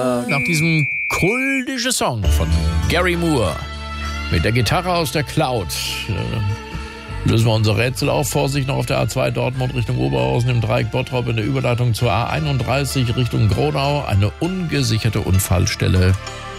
Nach diesem kultischen Song von Gary Moore mit der Gitarre aus der Cloud lösen wir unser Rätsel auf. Vorsicht noch auf der A2 Dortmund Richtung Oberhausen im Dreieck Bottrop in der Überleitung zur A31 Richtung Gronau. Eine ungesicherte Unfallstelle.